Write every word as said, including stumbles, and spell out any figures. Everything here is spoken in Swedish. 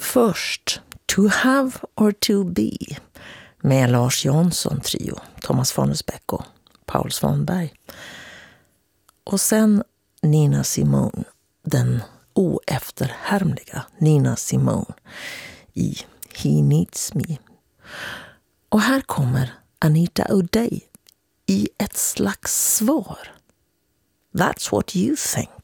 Först To Have or To Be med Lars Jansson trio, Thomas Fonnesbäck och Paul Svanberg. Och sen Nina Simone, den oefterhärmliga Nina Simone i He Needs Me. Och här kommer Anita O'Day i ett slags svar. That's what you think.